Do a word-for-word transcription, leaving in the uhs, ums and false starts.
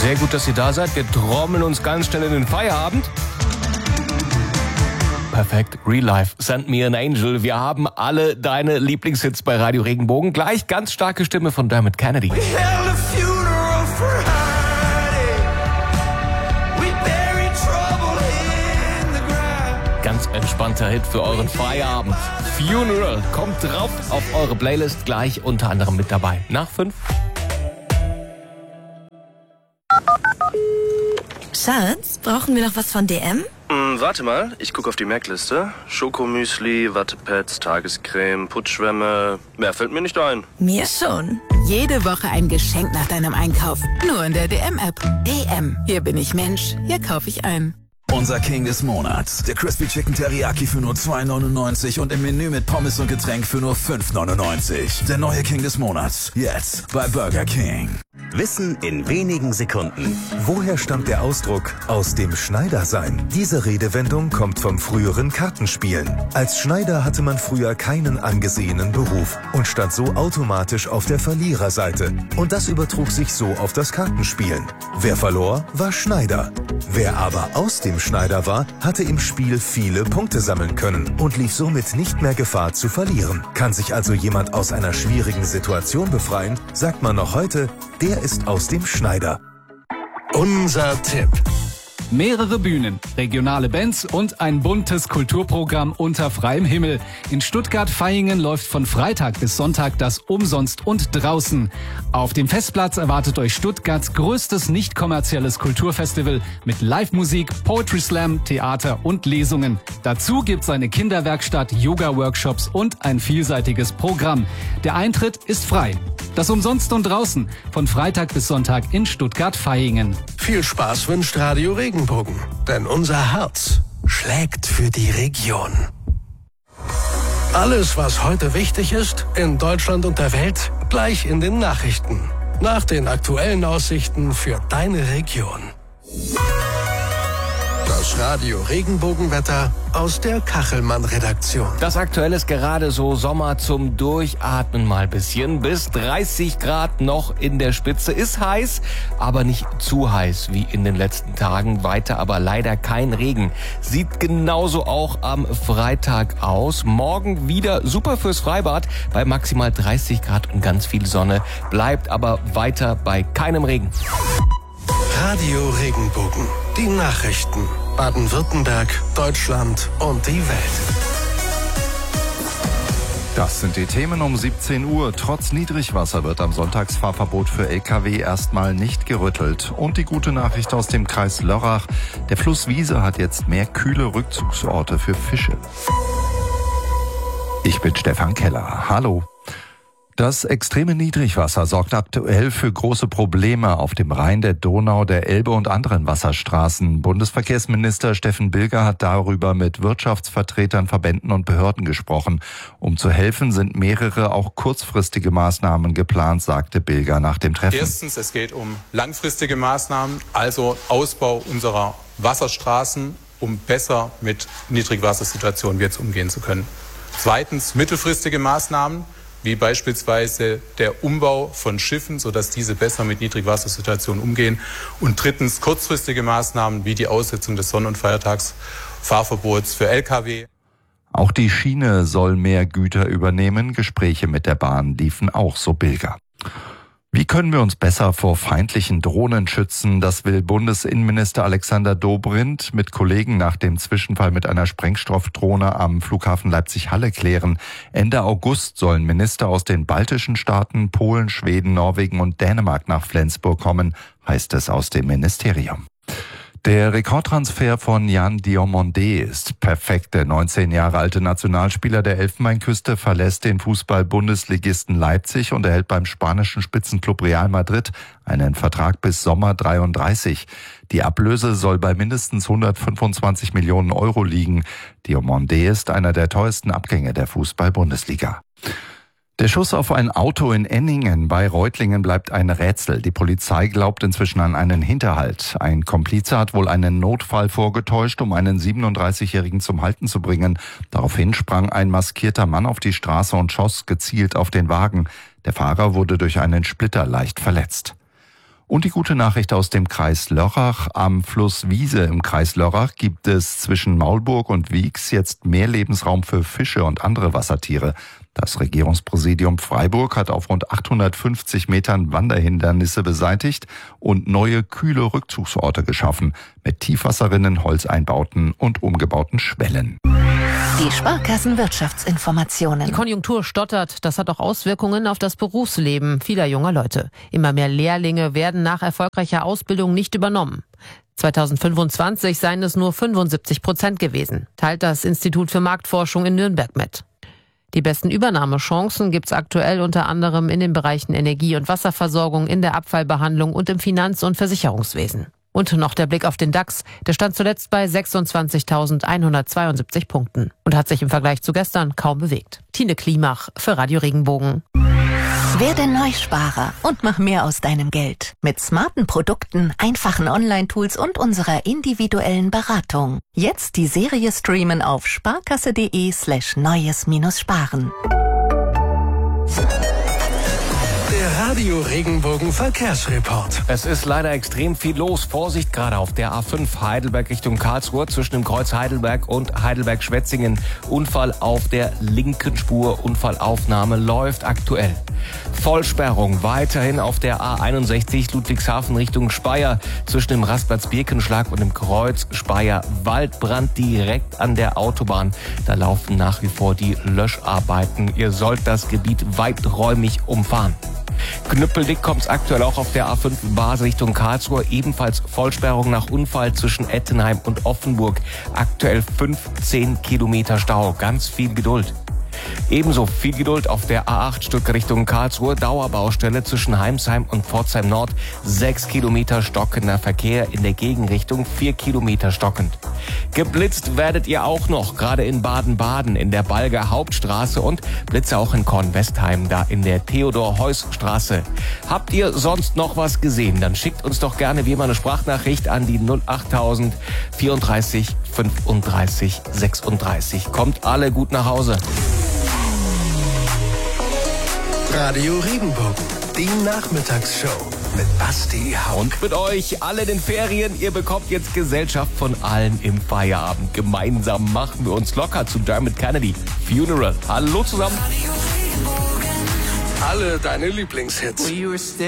Sehr gut, dass ihr da seid. Wir trommeln uns ganz schnell in den Feierabend. Perfekt, Real Life, Send Me an Angel. Wir haben alle deine Lieblingshits bei Radio Regenbogen. Gleich ganz starke Stimme von Dermot Kennedy. Ganz entspannter Hit für euren Feierabend. Funeral kommt drauf auf eure Playlist, gleich unter anderem mit dabei. Nach fünf. Schatz, brauchen wir noch was von D M? Hm, warte mal, ich gucke auf die Merkliste. Schokomüsli, Wattepads, Tagescreme, Putzschwämme. Mehr fällt mir nicht ein. Mir schon. Jede Woche ein Geschenk nach deinem Einkauf. Nur in der D M-App. D M. Hier bin ich Mensch. Hier kaufe ich ein. Unser King des Monats. Der Crispy Chicken Teriyaki für nur zwei neunundneunzig und im Menü mit Pommes und Getränk für nur fünf neunundneunzig. Der neue King des Monats. Jetzt bei Burger King. Wissen in wenigen Sekunden. Woher stammt der Ausdruck aus dem Schneidersein? Diese Redewendung kommt vom früheren Kartenspielen. Als Schneider hatte man früher keinen angesehenen Beruf und stand so automatisch auf der Verliererseite. Und das übertrug sich so auf das Kartenspielen. Wer verlor, war Schneider. Wer aber aus dem Schneider war, hatte im Spiel viele Punkte sammeln können und lief somit nicht mehr Gefahr zu verlieren. Kann sich also jemand aus einer schwierigen Situation befreien, sagt man noch heute, der ist aus dem Schneider. Unser Tipp. Mehrere Bühnen, regionale Bands und ein buntes Kulturprogramm unter freiem Himmel. In Stuttgart-Vaihingen läuft von Freitag bis Sonntag das Umsonst und Draußen. Auf dem Festplatz erwartet euch Stuttgarts größtes nicht kommerzielles Kulturfestival mit Live-Musik, Poetry Slam, Theater und Lesungen. Dazu gibt's eine Kinderwerkstatt, Yoga-Workshops und ein vielseitiges Programm. Der Eintritt ist frei. Das Umsonst und Draußen von Freitag bis Sonntag in Stuttgart-Vaihingen. Viel Spaß wünscht Radio Regenbogen, denn unser Herz schlägt für die Region. Alles, was heute wichtig ist, in Deutschland und der Welt, gleich in den Nachrichten. Nach den aktuellen Aussichten für deine Region. Das Radio Regenbogenwetter aus der Kachelmann-Redaktion. Das aktuell ist gerade so Sommer zum Durchatmen mal ein bisschen. Bis dreißig Grad noch in der Spitze. Ist heiß, aber nicht zu heiß wie in den letzten Tagen. Weiter aber leider kein Regen. Sieht genauso auch am Freitag aus. Morgen wieder super fürs Freibad bei maximal dreißig Grad und ganz viel Sonne. Bleibt aber weiter bei keinem Regen. Radio Regenbogen. Die Nachrichten. Baden-Württemberg, Deutschland und die Welt. Das sind die Themen um siebzehn Uhr. Trotz Niedrigwasser wird am Sonntagsfahrverbot für L K W erstmal nicht gerüttelt. Und die gute Nachricht aus dem Kreis Lörrach. Der Fluss Wiese hat jetzt mehr kühle Rückzugsorte für Fische. Ich bin Stefan Keller. Hallo. Das extreme Niedrigwasser sorgt aktuell für große Probleme auf dem Rhein, der Donau, der Elbe und anderen Wasserstraßen. Bundesverkehrsminister Steffen Bilger hat darüber mit Wirtschaftsvertretern, Verbänden und Behörden gesprochen. Um zu helfen, sind mehrere auch kurzfristige Maßnahmen geplant, sagte Bilger nach dem Treffen. Erstens, es geht um langfristige Maßnahmen, also Ausbau unserer Wasserstraßen, um besser mit Niedrigwassersituationen jetzt umgehen zu können. Zweitens, mittelfristige Maßnahmen, wie beispielsweise der Umbau von Schiffen, sodass diese besser mit Niedrigwassersituationen umgehen. Und drittens kurzfristige Maßnahmen wie die Aussetzung des Sonn- und Feiertagsfahrverbots für L K W. Auch die Schiene soll mehr Güter übernehmen. Gespräche mit der Bahn liefen auch, so Bilger. Wie können wir uns besser vor feindlichen Drohnen schützen? Das will Bundesinnenminister Alexander Dobrindt mit Kollegen nach dem Zwischenfall mit einer Sprengstoffdrohne am Flughafen Leipzig-Halle klären. Ende August sollen Minister aus den baltischen Staaten, Polen, Schweden, Norwegen und Dänemark nach Flensburg kommen, heißt es aus dem Ministerium. Der Rekordtransfer von Yan Diomandé ist perfekt. Der neunzehn Jahre alte Nationalspieler der Elfenbeinküste verlässt den Fußball-Bundesligisten Leipzig und erhält beim spanischen Spitzenklub Real Madrid einen Vertrag bis Sommer dreiunddreißig. Die Ablöse soll bei mindestens hundertfünfundzwanzig Millionen Euro liegen. Diomandé ist einer der teuersten Abgänge der Fußball-Bundesliga. Der Schuss auf ein Auto in Enningen bei Reutlingen bleibt ein Rätsel. Die Polizei glaubt inzwischen an einen Hinterhalt. Ein Komplize hat wohl einen Notfall vorgetäuscht, um einen siebenunddreißigjährigen zum Halten zu bringen. Daraufhin sprang ein maskierter Mann auf die Straße und schoss gezielt auf den Wagen. Der Fahrer wurde durch einen Splitter leicht verletzt. Und die gute Nachricht aus dem Kreis Lörrach. Am Fluss Wiese im Kreis Lörrach gibt es zwischen Maulburg und Wieks jetzt mehr Lebensraum für Fische und andere Wassertiere. Das Regierungspräsidium Freiburg hat auf rund achthundertfünfzig Metern Wanderhindernisse beseitigt und neue kühle Rückzugsorte geschaffen mit Tiefwasserrinnen, Holzeinbauten und umgebauten Schwellen. Die Sparkassenwirtschaftsinformationen. Die Konjunktur stottert. Das hat auch Auswirkungen auf das Berufsleben vieler junger Leute. Immer mehr Lehrlinge werden nach erfolgreicher Ausbildung nicht übernommen. zweitausendfünfundzwanzig seien es nur fünfundsiebzig Prozent gewesen, teilt das Institut für Marktforschung in Nürnberg mit. Die besten Übernahmechancen gibt's aktuell unter anderem in den Bereichen Energie- und Wasserversorgung, in der Abfallbehandlung und im Finanz- und Versicherungswesen. Und noch der Blick auf den DAX. Der stand zuletzt bei sechsundzwanzigtausendeinhundertzweiundsiebzig Punkten und hat sich im Vergleich zu gestern kaum bewegt. Tine Klimach für Radio Regenbogen. Werde Neusparer und mach mehr aus deinem Geld. Mit smarten Produkten, einfachen Online-Tools und unserer individuellen Beratung. Jetzt die Serie streamen auf sparkasse.de slash neues minus sparen. Der Radio Regenbogen Verkehrsreport. Es ist leider extrem viel los. Vorsicht gerade auf der A fünf Heidelberg Richtung Karlsruhe zwischen dem Kreuz Heidelberg und Heidelberg-Schwetzingen. Unfall auf der linken Spur. Unfallaufnahme läuft aktuell. Vollsperrung weiterhin auf der A einundsechzig Ludwigshafen Richtung Speyer zwischen dem Rastplatz Birkenschlag und dem Kreuz Speyer. Waldbrand direkt an der Autobahn. Da laufen nach wie vor die Löscharbeiten. Ihr sollt das Gebiet weiträumig umfahren. Knüppeldick kommt es aktuell auch auf der A fünf Basel Richtung Karlsruhe. Ebenfalls Vollsperrung nach Unfall zwischen Ettenheim und Offenburg. Aktuell fünfzehn Kilometer Stau. Ganz viel Geduld. Ebenso viel Geduld auf der A acht Stück Richtung Karlsruhe. Dauerbaustelle zwischen Heimsheim und Pforzheim Nord. Sechs Kilometer stockender Verkehr in der Gegenrichtung. Vier Kilometer stockend. Geblitzt werdet ihr auch noch, gerade in Baden-Baden in der Balger Hauptstraße und Blitze auch in Kornwestheim, da in der Theodor-Heuss-Straße. Habt ihr sonst noch was gesehen? Dann schickt uns doch gerne wie immer eine Sprachnachricht an die null achttausend vierunddreißig fünfunddreißig sechsunddreißig. Kommt alle gut nach Hause. Radio Regenbogen, die Nachmittagsshow mit Basti Hauck. Und mit euch alle in den Ferien. Ihr bekommt jetzt Gesellschaft von allen im Feierabend. Gemeinsam machen wir uns locker zu Dermot Kennedy. Funeral. Hallo zusammen. Alle deine Lieblingshits.